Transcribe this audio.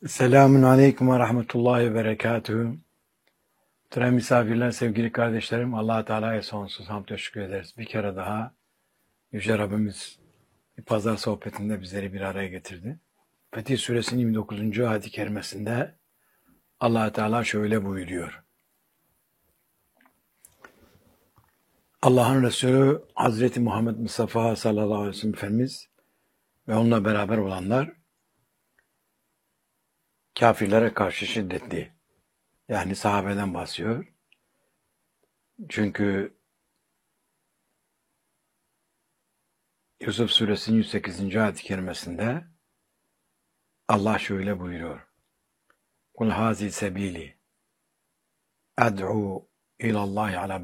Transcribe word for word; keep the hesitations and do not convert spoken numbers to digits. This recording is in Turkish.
Selamun Aleyküm ve Rahmetullahi ve Berekatühü. Muhterem misafirler, sevgili kardeşlerim, Allah-u Teala'ya sonsuz hamd teşekkür ederiz. Bir kere daha Yüce Rabbimiz bir pazar sohbetinde bizleri bir araya getirdi. Fetih Suresinin yirmi dokuzuncu ayet-i kerimesinde Allah-u Teala şöyle buyuruyor. Allah'ın Resulü Hazreti Muhammed Mustafa sallallahu aleyhi ve sellem Efendimiz ve onunla beraber olanlar kafirlere karşı şiddetli, yani sahabeden bahsediyor. Çünkü Yusuf Suresinin yüz sekizinci ayet-i kerimesinde Allah şöyle buyuruyor. Kul hazi sebili ad'u ilallahi ala